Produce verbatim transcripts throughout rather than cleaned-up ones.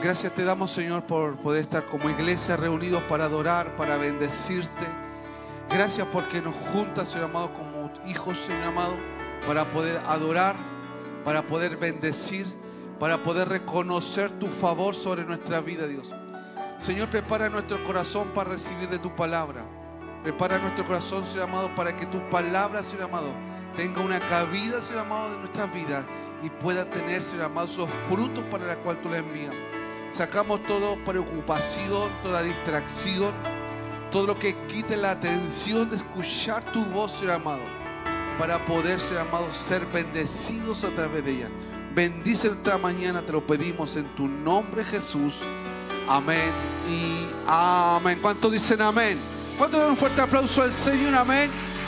Gracias te damos, Señor, por poder estar como iglesia reunidos para adorar, para bendecirte. Gracias porque nos juntas, Señor amado, como hijos, Señor amado, para poder adorar, para poder bendecir, para poder reconocer tu favor sobre nuestra vida, Dios. Señor, prepara nuestro corazón para recibir de tu palabra. Prepara nuestro corazón, Señor amado, para que tu palabra, Señor amado, tenga una cabida, Señor amado, en nuestras vidas y pueda tener, Señor amado, esos frutos para los cuales tú le envías. Sacamos toda preocupación, toda distracción, todo lo que quite la atención de escuchar tu voz, Señor amado, para poder, Señor amado, ser bendecidos a través de ella. Bendice esta mañana, te lo pedimos en tu nombre, Jesús. Amén y amén. ¿Cuántos dicen amén? ¿Cuántos dan un fuerte aplauso al Señor? Amén.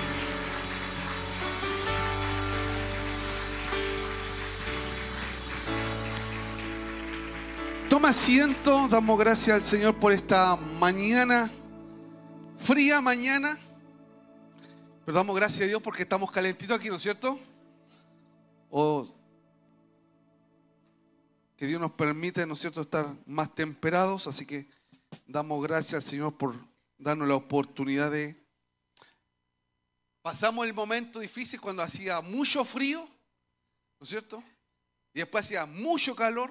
Toma asiento, damos gracias al Señor por esta mañana, fría mañana. Pero damos gracias a Dios porque estamos calentitos aquí, ¿no es cierto? O que Dios nos permite, ¿no es cierto?, estar más temperados. Así que damos gracias al Señor por darnos la oportunidad de... Pasamos el momento difícil cuando hacía mucho frío, ¿no es cierto? Y después hacía mucho calor.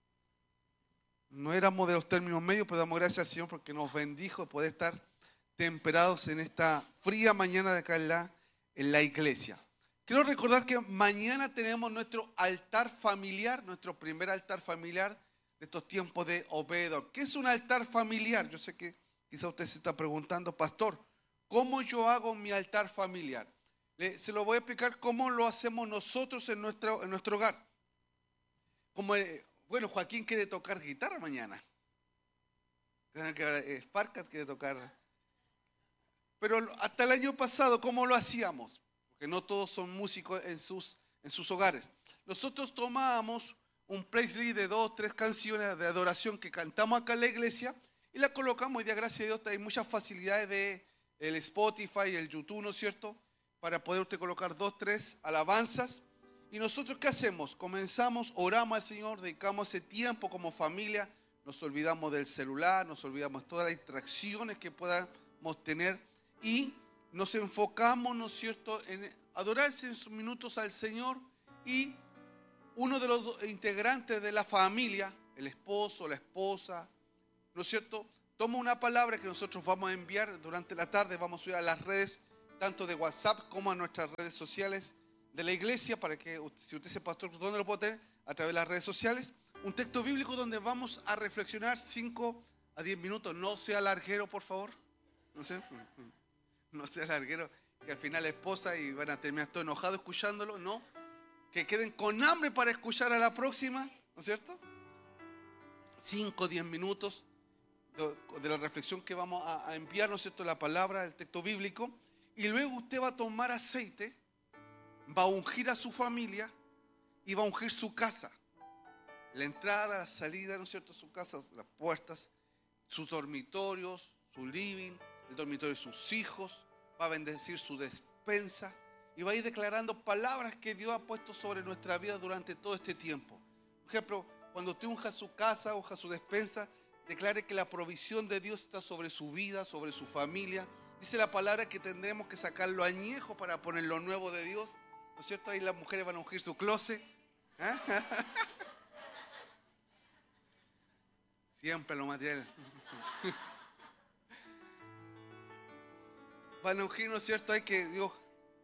No éramos de los términos medios, pero damos gracias al Señor porque nos bendijo poder estar temperados en esta fría mañana de acá en la, en la iglesia. Quiero recordar que mañana tenemos nuestro altar familiar, nuestro primer altar familiar de estos tiempos de Obed-Edom. ¿Qué es un altar familiar? Yo sé que quizá usted se está preguntando, pastor, ¿cómo yo hago mi altar familiar? Le, se lo voy a explicar cómo lo hacemos nosotros en nuestro, en nuestro hogar. Como... Eh, Bueno, Joaquín quiere tocar guitarra mañana. Farcas quiere tocar. Pero hasta el año pasado, ¿cómo lo hacíamos? Porque no todos son músicos en sus, en sus hogares. Nosotros tomábamos un playlist de dos, tres canciones de adoración que cantamos acá en la iglesia y la colocamos. Hoy día, gracias a Dios, hay muchas facilidades de el Spotify, el YouTube, ¿no es cierto? Para poder usted colocar dos, tres alabanzas. ¿Y nosotros qué hacemos? Comenzamos, oramos al Señor, dedicamos ese tiempo como familia, nos olvidamos del celular, nos olvidamos de todas las distracciones que podamos tener y nos enfocamos, ¿no es cierto?, en adorar esos minutos al Señor. Y uno de los integrantes de la familia, el esposo, la esposa, ¿no es cierto?, toma una palabra que nosotros vamos a enviar durante la tarde, vamos a subir a las redes, tanto de WhatsApp como a nuestras redes sociales de la iglesia, para que si usted es pastor, ¿dónde lo puede tener? A través de las redes sociales. Un texto bíblico donde vamos a reflexionar cinco a diez minutos. No sea larguero, por favor. No sé, no sea larguero, que al final la esposa y van a terminar todo enojados escuchándolo. No, que queden con hambre para escuchar a la próxima, ¿no es cierto? cinco o diez minutos de, de la reflexión que vamos a, a enviar, ¿no es cierto?, la palabra, el texto bíblico. Y luego usted va a tomar aceite, va a ungir a su familia y va a ungir su casa. La entrada, la salida, ¿no es cierto?, su casa, las puertas, sus dormitorios, su living, el dormitorio de sus hijos. Va a bendecir su despensa y va a ir declarando palabras que Dios ha puesto sobre nuestra vida durante todo este tiempo. Por ejemplo, cuando usted unja su casa, unja su despensa, declare que la provisión de Dios está sobre su vida, sobre su familia. Dice la palabra que tendremos que sacar lo añejo para poner lo nuevo de Dios. ¿No es cierto? Ahí las mujeres van a ungir su closet. ¿Eh? Siempre lo material. Van a ungir, ¿no es cierto? Hay que Dios,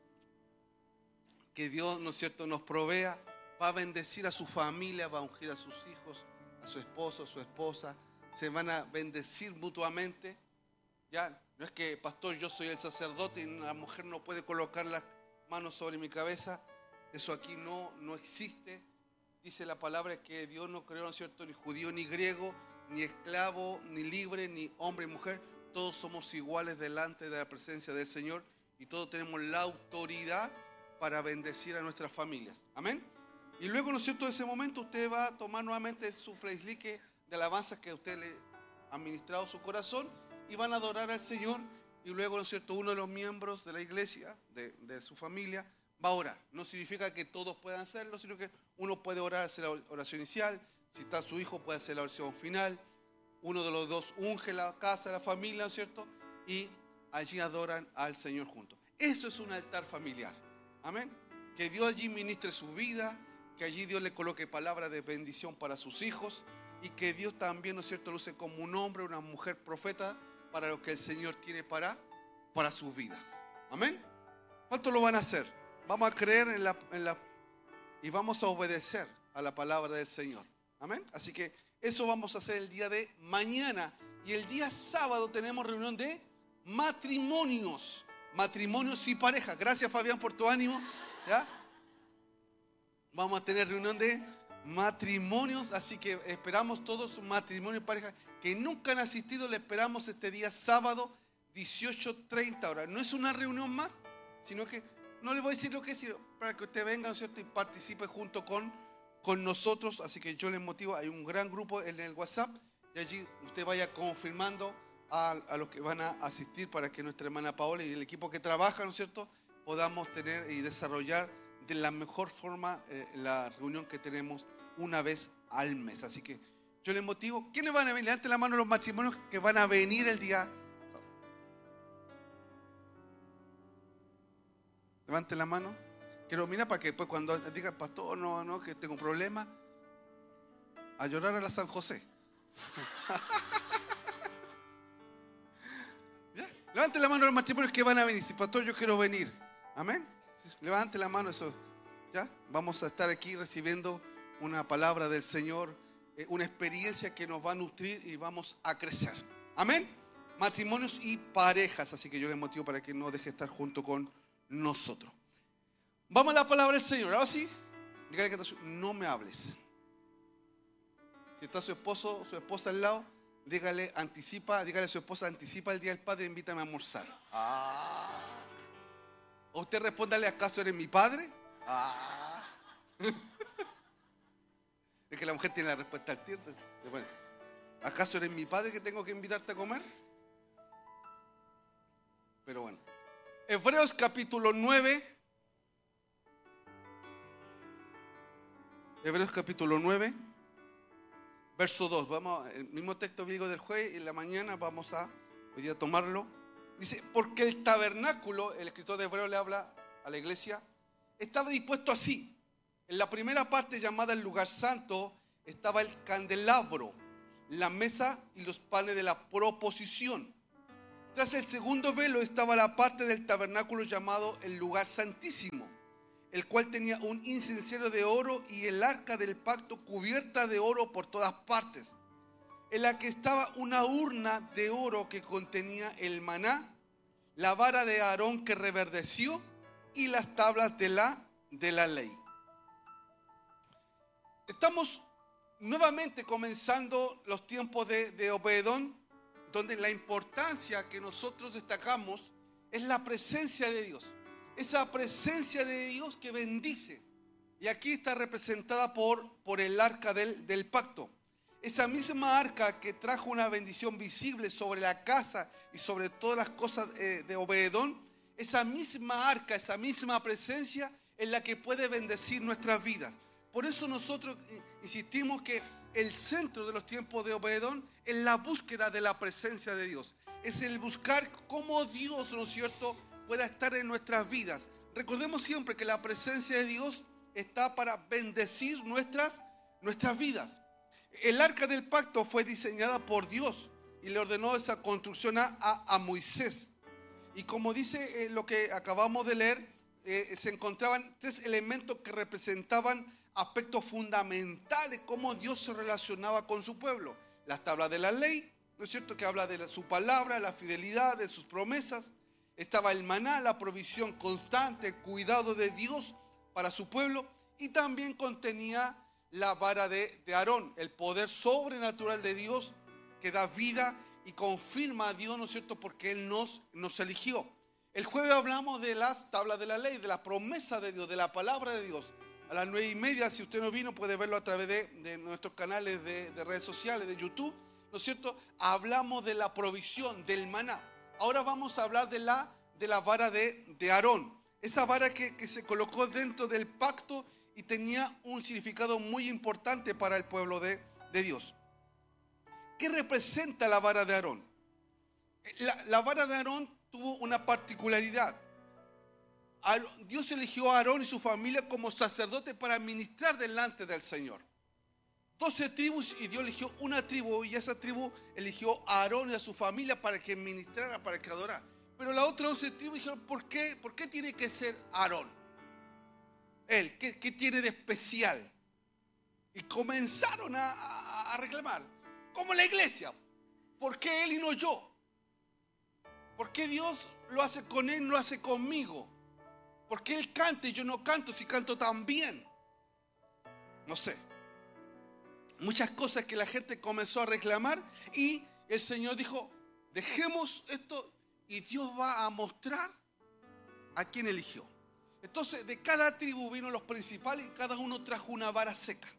que Dios, ¿no es cierto?, nos provea. Va a bendecir a su familia, va a ungir a sus hijos, a su esposo, a su esposa. Se van a bendecir mutuamente. Ya, no es que, pastor, yo soy el sacerdote y la mujer no puede colocar las manos sobre mi cabeza. Eso aquí no, no existe. Dice la palabra que Dios no creó, ¿no es cierto?, ni judío ni griego, ni esclavo, ni libre, ni hombre y mujer. Todos somos iguales delante de la presencia del Señor y todos tenemos la autoridad para bendecir a nuestras familias. Amén. Y luego, ¿no es cierto?, en ese momento usted va a tomar nuevamente su playlist de alabanzas que usted le ha ministrado su corazón y van a adorar al Señor. Y luego, ¿no es cierto?, uno de los miembros de la iglesia, de, de su familia, va a orar. No significa que todos puedan hacerlo, sino que uno puede orar, hacer la oración inicial. Si está su hijo, puede hacer la oración final. Uno de los dos unge la casa, la familia, ¿no es cierto? Y allí adoran al Señor juntos. Eso es un altar familiar. Amén. Que Dios allí ministre su vida, que allí Dios le coloque palabras de bendición para sus hijos y que Dios también, ¿no es cierto?, lo use como un hombre, una mujer profeta para lo que el Señor tiene para, para su vida. Amén. ¿Cuántos lo van a hacer? Vamos a creer en la, en la y vamos a obedecer a la palabra del Señor. Amén. Así que eso vamos a hacer el día de mañana. Y el día sábado tenemos reunión de matrimonios. Matrimonios y parejas. Gracias, Fabián, por tu ánimo. ¿Ya? Vamos a tener reunión de matrimonios. Así que esperamos todos matrimonios y parejas que nunca han asistido. Le esperamos este día sábado, dieciocho treinta horas. No es una reunión más, sino que no les voy a decir lo que es, sino para que usted venga, ¿no es cierto?, y participe junto con, con nosotros. Así que yo les motivo. Hay un gran grupo en el WhatsApp. Y allí usted vaya confirmando a, a los que van a asistir para que nuestra hermana Paola y el equipo que trabaja, ¿no es cierto?, podamos tener y desarrollar de la mejor forma eh, la reunión que tenemos una vez al mes. Así que yo les motivo. ¿Quiénes van a venir? Levanten la mano los matrimonios que van a venir el día. Levanten la mano. Quiero mirar para que después cuando diga, pastor, no, no, que tengo un problema, a llorar a la San José. ¿Ya? Levante la mano los matrimonios que van a venir. Si pastor, yo quiero venir. Amén. Levante la mano, eso. ¿Ya? Vamos a estar aquí recibiendo una palabra del Señor, eh, una experiencia que nos va a nutrir y vamos a crecer. Amén. Matrimonios y parejas. Así que yo les motivo para que no deje de estar junto con nosotros. Vamos a la palabra del Señor. Ahora sí, dígale que no me hables. Si está su esposo, su esposa al lado, dígale, anticipa, dígale a su esposa, anticipa el día del padre, invítame a almorzar. Ah. O usted respóndale, ¿acaso eres mi padre? Ah. Es que la mujer tiene la respuesta al tiro. Bueno, ¿acaso eres mi padre que tengo que invitarte a comer? Pero bueno. Hebreos capítulo nueve. Hebreos capítulo nueve. Verso dos, vamos, el mismo texto griego del jueves, y en la mañana vamos a hoy día tomarlo. Dice, porque el tabernáculo, el escritor de Hebreos le habla a la iglesia, estaba dispuesto así. En la primera parte, llamada el lugar santo, estaba el candelabro, la mesa y los panes de la proposición. Tras el segundo velo estaba la parte del tabernáculo llamado el lugar santísimo, el cual tenía un incensario de oro y el arca del pacto cubierta de oro por todas partes, en la que estaba una urna de oro que contenía el maná, la vara de Aarón que reverdeció y las tablas de la, de la ley. Estamos nuevamente comenzando los tiempos de, de Obededón, donde la importancia que nosotros destacamos es la presencia de Dios. Esa presencia de Dios que bendice. Y aquí está representada por, por el arca del, del pacto. Esa misma arca que trajo una bendición visible sobre la casa y sobre todas las cosas eh, de Obededón. Esa misma arca, esa misma presencia es la que puede bendecir nuestras vidas. Por eso nosotros insistimos que el centro de los tiempos de Obededón es la búsqueda de la presencia de Dios. Es el buscar cómo Dios, ¿no es cierto?, pueda estar en nuestras vidas. Recordemos siempre que la presencia de Dios está para bendecir nuestras, nuestras vidas. El arca del pacto fue diseñada por Dios y le ordenó esa construcción a, a, a Moisés. Y como dice eh, lo que acabamos de leer, eh, se encontraban tres elementos que representaban aspectos fundamentales, cómo Dios se relacionaba con su pueblo. Las tablas de la ley, ¿no es cierto?, que habla de la, su palabra, la fidelidad, de sus promesas. Estaba el maná, la provisión constante, el cuidado de Dios para su pueblo. Y también contenía la vara de, de Aarón, el poder sobrenatural de Dios que da vida y confirma a Dios, ¿no es cierto?, porque Él nos, nos eligió. El jueves hablamos de las tablas de la ley, de la promesa de Dios, de la palabra de Dios. A las nueve y media, si usted no vino, puede verlo a través de, de nuestros canales de, de redes sociales, de YouTube, ¿no es cierto? Hablamos de la provisión, del maná. Ahora vamos a hablar de la, de la vara de, de Aarón. Esa vara que, que se colocó dentro del pacto y tenía un significado muy importante para el pueblo de, de Dios. ¿Qué representa la vara de Aarón? La, la vara de Aarón tuvo una particularidad. Dios eligió a Aarón y su familia como sacerdote para ministrar delante del Señor. doce tribus y Dios eligió una tribu y esa tribu eligió a Aarón y a su familia para que ministrara, para que adorara. Pero las otras doce tribus dijeron, ¿por qué? ¿Por qué tiene que ser Aarón? Él, ¿qué, qué tiene de especial? Y comenzaron a, a, a reclamar, como la iglesia, ¿por qué él y no yo? ¿Por qué Dios lo hace con él y no lo hace conmigo? ¿Por qué él canta y yo no canto si canto tan bien? No sé. Muchas cosas que la gente comenzó a reclamar y el Señor dijo, dejemos esto y Dios va a mostrar a quién eligió. Entonces de cada tribu vino los principales y cada uno trajo una vara seca.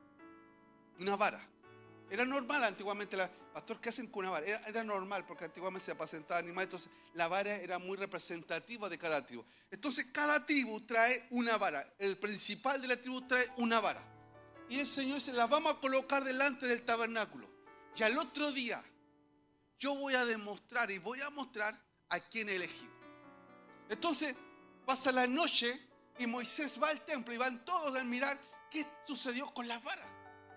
Una vara. Era normal antiguamente, la, pastor, ¿qué hacen con una vara? Era, era normal porque antiguamente se apacentaba animales, entonces la vara era muy representativa de cada tribu. Entonces cada tribu trae una vara, el principal de la tribu trae una vara. Y el Señor dice, la vamos a colocar delante del tabernáculo. Y al otro día yo voy a demostrar y voy a mostrar a quién he elegido. Entonces pasa la noche y Moisés va al templo y van todos a mirar qué sucedió con las varas.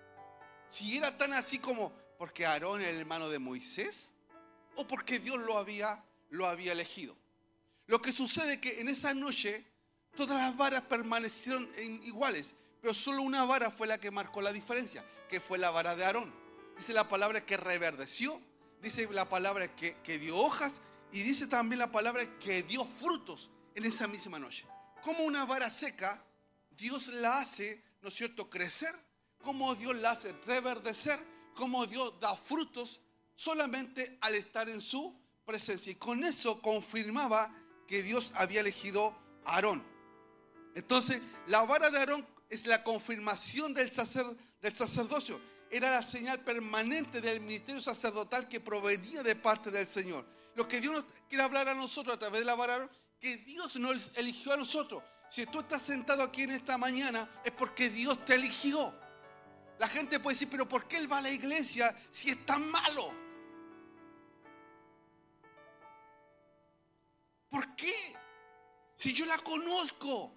Si era tan así como porque Aarón era el hermano de Moisés o porque Dios lo había, lo había elegido. Lo que sucede es que en esa noche todas las varas permanecieron iguales, pero solo una vara fue la que marcó la diferencia, que fue la vara de Aarón. Dice la palabra que reverdeció, dice la palabra que, que dio hojas y dice también la palabra que dio frutos en esa misma noche. Como una vara seca, Dios la hace, ¿no es cierto?, crecer. Como Dios la hace reverdecer, como Dios da frutos solamente al estar en su presencia. Y con eso confirmaba que Dios había elegido a Aarón. Entonces, la vara de Aarón es la confirmación del, sacer, del sacerdocio. Era la señal permanente del ministerio sacerdotal que provenía de parte del Señor. Lo que Dios nos quiere hablar a nosotros a través de la vara de Aarón, que Dios nos eligió a nosotros. Si tú estás sentado aquí en esta mañana, es porque Dios te eligió. La gente puede decir, pero ¿por qué él va a la iglesia si es tan malo? ¿Por qué? Si yo la conozco.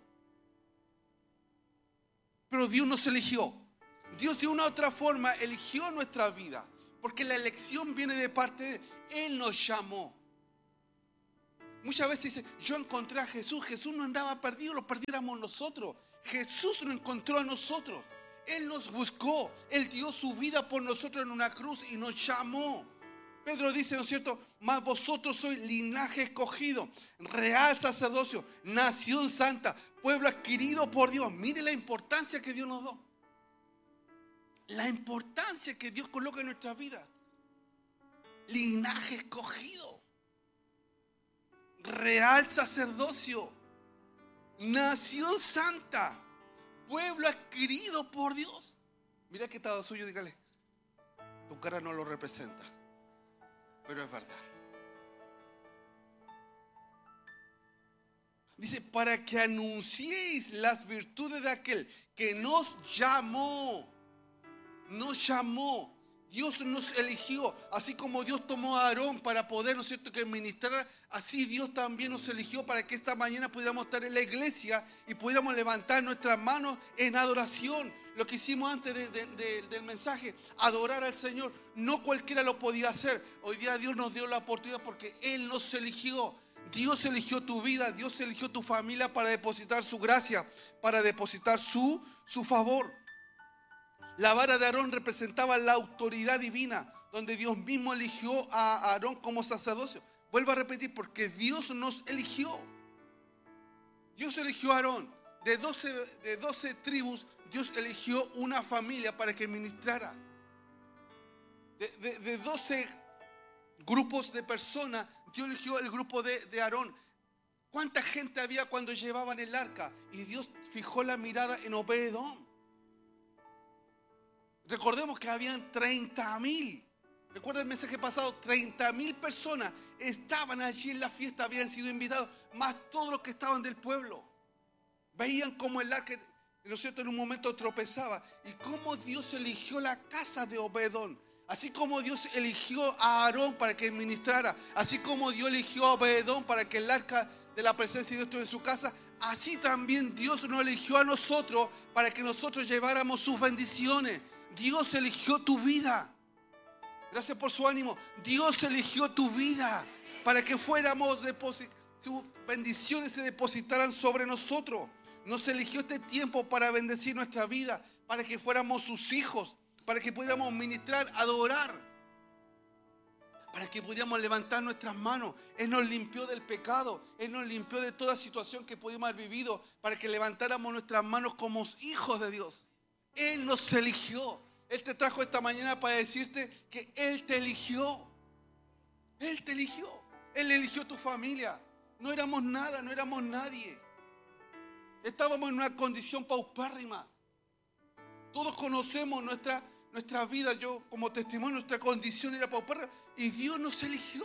Pero Dios nos eligió. Dios de una u otra forma eligió nuestra vida. Porque la elección viene de parte de Él. Él nos llamó. Muchas veces dice, yo encontré a Jesús. Jesús no andaba perdido, lo perdiéramos nosotros. Jesús nos encontró a nosotros. Él nos buscó, Él dio su vida por nosotros en una cruz y nos llamó. Pedro dice, ¿no es cierto? Mas vosotros sois linaje escogido, real sacerdocio, nación santa, pueblo adquirido por Dios. Mire la importancia que Dios nos dio. La importancia que Dios coloca en nuestra vida. Linaje escogido, real sacerdocio, nación santa, pueblo adquirido por Dios. Mira que estado suyo, dígale, tu cara no lo representa, pero es verdad. Dice, para que anunciéis las virtudes de aquel que nos llamó. Nos llamó. Dios nos eligió. Así como Dios tomó a Aarón para poder, ¿no es cierto?, que ministrar. Así Dios también nos eligió para que esta mañana pudiéramos estar en la iglesia y pudiéramos levantar nuestras manos en adoración. Lo que hicimos antes de, de, de, del mensaje, adorar al Señor. No cualquiera lo podía hacer. Hoy día Dios nos dio la oportunidad porque Él nos eligió. Dios eligió tu vida, Dios eligió tu familia para depositar su gracia, para depositar su, su favor. La vara de Aarón representaba la autoridad divina, donde Dios mismo eligió a Aarón como sacerdocio. Vuelvo a repetir, porque Dios nos eligió. Dios eligió a Aarón. De doce, de doce tribus, Dios eligió una familia para que ministrara. De, de, de doce grupos de personas, Dios eligió el grupo de, de Aarón. ¿Cuánta gente había cuando llevaban el arca? Y Dios fijó la mirada en Obed-Edom. Recordemos que habían treinta mil. Recuerda el mensaje pasado, treinta mil personas estaban allí en la fiesta, habían sido invitados, más todos los que estaban del pueblo. Veían como el arca, ¿no es cierto? En un momento tropezaba. Y cómo Dios eligió la casa de Obedón. Así como Dios eligió a Aarón para que ministrara, así como Dios eligió a Obedón para que el arca de la presencia de Dios estuviera en su casa, así también Dios nos eligió a nosotros para que nosotros lleváramos sus bendiciones. Dios eligió tu vida. Gracias por su ánimo. Dios eligió tu vida para que fuéramos, sus bendiciones se depositaran sobre nosotros. Nos eligió este tiempo para bendecir nuestra vida, para que fuéramos sus hijos, para que pudiéramos ministrar, adorar, para que pudiéramos levantar nuestras manos. Él nos limpió del pecado, Él nos limpió de toda situación que pudimos haber vivido, para que levantáramos nuestras manos como hijos de Dios. Él nos eligió. Él te trajo esta mañana para decirte que Él te eligió. Él te eligió. Él eligió tu familia. No éramos nada, no éramos nadie. Estábamos en una condición paupérrima. Todos conocemos nuestra, nuestra vida. Yo como testimonio, nuestra condición era paupérrima. Y Dios nos eligió.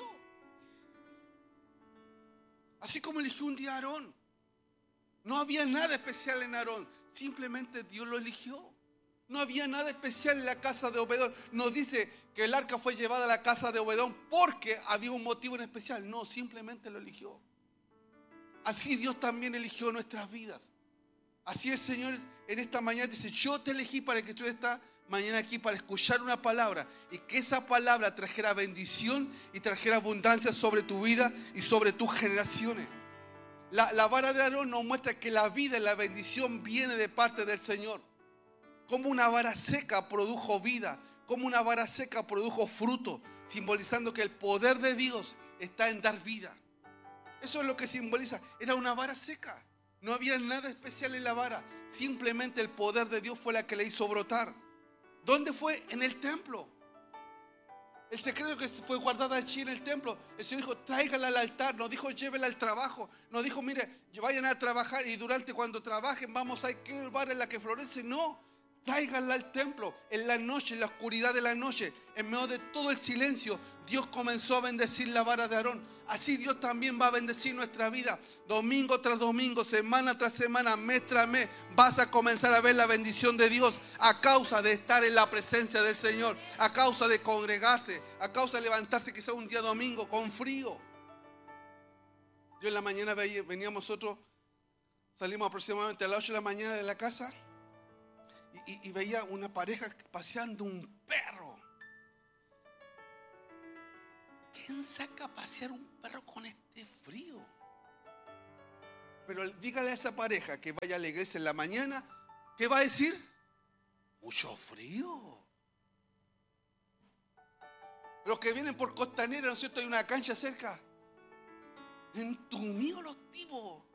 Así como eligió un día a Aarón. No había nada especial en Aarón. Simplemente Dios lo eligió. No había nada especial en la casa de Obedón. No dice que el arca fue llevada a la casa de Obedón porque había un motivo en especial. No, simplemente lo eligió. Así Dios también eligió nuestras vidas. Así el Señor en esta mañana dice: yo te elegí para que tú esta mañana aquí para escuchar una palabra y que esa palabra trajera bendición y trajera abundancia sobre tu vida y sobre tus generaciones. La, la vara de Aarón nos muestra que la vida y la bendición viene de parte del Señor. Como una vara seca produjo vida, como una vara seca produjo fruto, simbolizando que el poder de Dios está en dar vida. Eso es lo que simboliza. Era una vara seca. No había nada especial en la vara. Simplemente el poder de Dios fue la que le hizo brotar. ¿Dónde fue? En el templo. El secreto que fue guardada allí en el templo. El Señor dijo: tráigala al altar. No dijo: llévela al trabajo. No dijo: mire, vayan a trabajar y durante cuando trabajen vamos a qué vara en la que florece. No. Tráiganla al templo, en la noche, en la oscuridad de la noche, en medio de todo el silencio. Dios comenzó a bendecir la vara de Aarón. Así Dios también va a bendecir nuestra vida. Domingo tras domingo, semana tras semana, mes tras mes, vas a comenzar a ver la bendición de Dios a causa de estar en la presencia del Señor, a causa de congregarse, a causa de levantarse quizá un día domingo con frío. Yo en la mañana veníamos nosotros, salimos aproximadamente a las ocho de la mañana de la casa. Y, y veía una pareja paseando un perro. ¿Quién saca a pasear un perro con este frío? Pero dígale a esa pareja que vaya a la iglesia en la mañana, ¿qué va a decir? Mucho frío. Los que vienen por Costanera, ¿no es cierto? Hay una cancha cerca. Entumidos los tipos.